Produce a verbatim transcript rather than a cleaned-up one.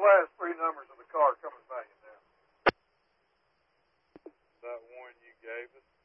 last three numbers of the car coming back in now? That one you gave us.